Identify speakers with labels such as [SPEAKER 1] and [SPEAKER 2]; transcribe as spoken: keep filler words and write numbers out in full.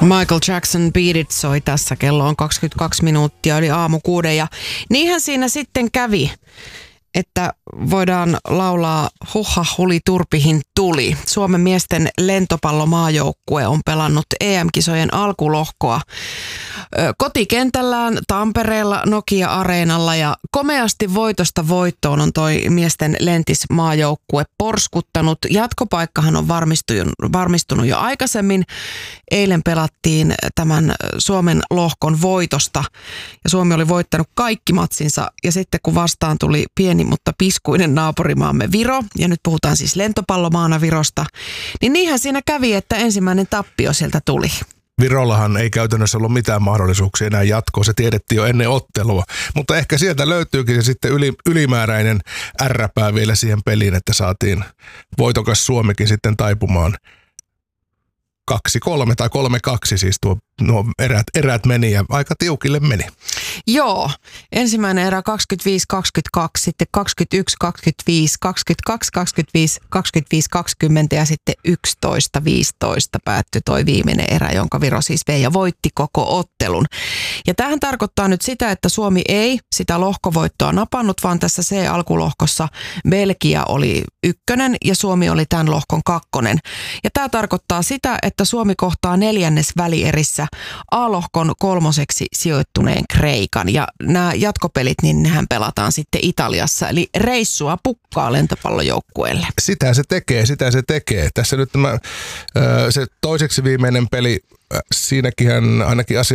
[SPEAKER 1] Michael Jackson Beat It soi tässä. Kello on kaksikymmentäkaksi minuuttia yli aamu kuuden. Ja niinhän siinä sitten kävi, että voidaan laulaa huha huli turpihin tuli. Suomen miesten lentopallomaajoukkue on pelannut E M-kisojen alkulohkoa kotikentällään Tampereella Nokia-areenalla ja komeasti voitosta voittoon on toi miesten lentismaajoukkue porskuttanut. Jatkopaikkahan on varmistunut, varmistunut jo aikaisemmin. Eilen pelattiin tämän Suomen lohkon voitosta ja Suomi oli voittanut kaikki matsinsa ja sitten kun vastaan tuli pieni mutta piskuinen naapurimaamme Viro, ja nyt puhutaan siis lentopallomaana Virosta, niin niinhän siinä kävi, että ensimmäinen tappio sieltä tuli.
[SPEAKER 2] Virollahan ei käytännössä ollut mitään mahdollisuuksia enää jatkoa, se tiedettiin jo ennen ottelua, mutta ehkä sieltä löytyykin se sitten yli, ylimääräinen ärräpää vielä siihen peliin, että saatiin voitokas Suomikin sitten taipumaan kaksi kolme tai kolme kaksi siis tuo, nuo erät, erät meni ja aika tiukille meni.
[SPEAKER 1] Joo, ensimmäinen erä kaksikymmentäviisi kaksikymmentäkaksi, sitten kaksikymmentäyksi kaksikymmentäviisi, kaksikymmentäkaksi kaksikymmentäviisi, kaksikymmentäviisi kaksikymmentä ja sitten yksitoista viisitoista päättyi toi viimeinen erä, jonka Viro siis vei ja voitti koko ottelun. Ja tämähän tarkoittaa nyt sitä, että Suomi ei sitä lohkovoittoa napannut, vaan tässä C-alkulohkossa Belgia oli ykkönen ja Suomi oli tämän lohkon kakkonen. Ja tämä tarkoittaa sitä, että Suomi kohtaa neljännes välierissä A-lohkon kolmoseksi sijoittuneen Kreikan. Ja nämä jatkopelit, niin nehän pelataan sitten Italiassa. Eli reissua pukkaa lentopallojoukkueelle.
[SPEAKER 2] Sitä se tekee, sitä se tekee. Tässä nyt tämä, se toiseksi viimeinen peli, siinäkin ainakin asia